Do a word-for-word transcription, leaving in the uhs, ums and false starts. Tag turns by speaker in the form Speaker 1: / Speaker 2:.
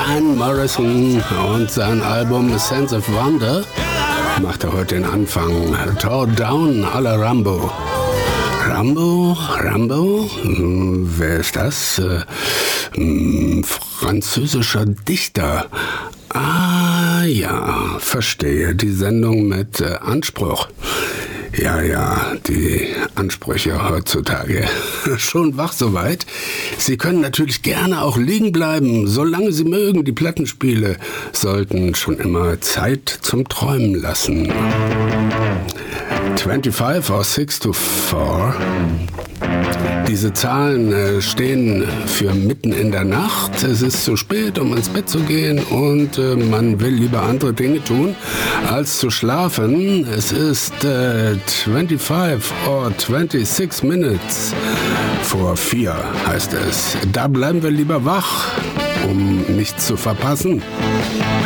Speaker 1: Van Morrison und sein Album Sense of Wonder macht er heute den Anfang. Tore Down à la Rambo. Rambo? Rambo? Hm, wer ist das? Äh, hm, französischer Dichter. Ah ja, verstehe. Die Sendung mit äh, Anspruch. Ja, ja, die Ansprüche heutzutage. Schon wach soweit. Sie können natürlich gerne auch liegen bleiben, solange Sie mögen. Die Plattenspiele sollten schon immer Zeit zum Träumen lassen. fünfundzwanzig or six to four. Diese Zahlen äh, stehen für mitten in der Nacht. Es ist zu spät, um ins Bett zu gehen und äh, man will lieber andere Dinge tun, als zu schlafen. Es ist äh, fünfundzwanzig or sechsundzwanzig minutes vor vier, heißt es. Da bleiben wir lieber wach, um nichts zu verpassen.